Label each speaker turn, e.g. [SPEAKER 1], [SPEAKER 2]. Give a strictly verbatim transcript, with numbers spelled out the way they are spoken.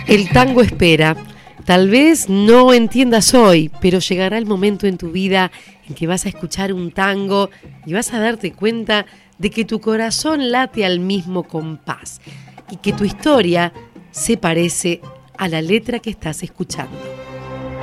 [SPEAKER 1] El tango espera. Tal vez no entiendas hoy, pero llegará el momento en tu vida en que vas a escuchar un tango y vas a darte cuenta de que tu corazón late al mismo compás y que tu historia se parece a la letra que estás escuchando.